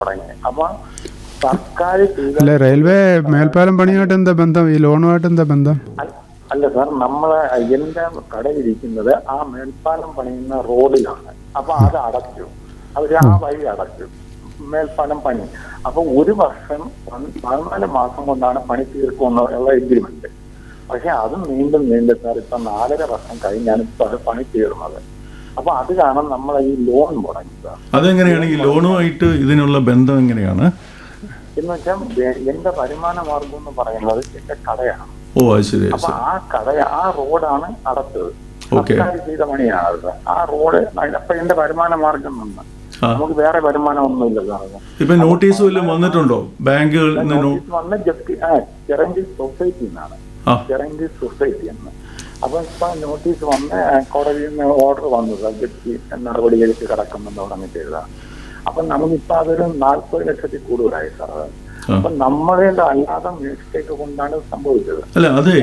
തുടങ്ങി. അപ്പൊ സർക്കാർ അല്ല, റെയിൽവേ മേൽപ്പാലം പണിയായിട്ട് എന്താ ബന്ധം? ഈ ലോണുമായിട്ട് എന്താ ബന്ധം? അല്ല സാർ, നമ്മളെ എന്റെ കടയിലിരിക്കുന്നത് ആ മേൽപ്പാലം പണിയുന്ന റോഡിലാണ്. അപ്പൊ അത് അടച്ചു, അവര് ആ വഴി അടച്ചു, മേൽപ്പാലം പണി. അപ്പൊ ഒരു വർഷം 14 മാസം കൊണ്ടാണ് പണി തീർക്കുമെന്നുള്ള എഗ്രിമെന്റ്. പക്ഷെ അത് വീണ്ടും സാർ ഇപ്പൊ 4.5 വർഷം കഴിഞ്ഞാണ് ഇപ്പൊ അത് പണി തീർന്നത്. അപ്പൊ അത് കാരണം നമ്മൾ ഈ ലോൺ മുടങ്ങിയത്. അതെങ്ങനെയാണ് ഈ ലോണുമായിട്ട് ഇതിനുള്ള ബന്ധം എങ്ങനെയാണ് എന്ന് വെച്ചാൽ എന്റെ വരുമാന മാർഗം എന്ന് പറയുന്നത് എന്റെ കടയാണ്. ഓ അത് ശരി. അപ്പൊ ആ റോഡാണ് അടച്ചത്, സർക്കാർ ചെയ്ത പണിയാണ് ആ റോഡ്. അപ്പൊ എന്റെ വരുമാന മാർഗം നിന്ന് നമുക്ക് വേറെ വരുമാനം ഒന്നുമില്ല സാറേ. ഇപ്പൊ നോട്ടീസ് വല്ലതും വന്നിട്ടുണ്ടോ ബാങ്കുകളിൽ നിന്ന്? വന്ന ചെറഞ്ചി സൊസൈറ്റി എന്നാണ്, ചെറഞ്ചി സൊസൈറ്റി എന്ന്. അപ്പൊ ഇപ്പൊ നോട്ടീസ് വന്ന് കോടതിയിൽ നിന്ന് ഓർഡർ വന്നത് ജപ്തി നടപടിയിലേക്ക് കിടക്കുമെന്ന് പറഞ്ഞിട്ട് എഴുതാം. അപ്പൊ നമുക്കിപ്പോ അതൊരു 40 ലക്ഷത്തിൽ കൂടുതലായി സാർ. അപ്പൊ നമ്മളുടെ അല്ലാതെ മിസ്റ്റേക്ക് കൊണ്ടാണ് സംഭവിച്ചത്. അല്ല അതെ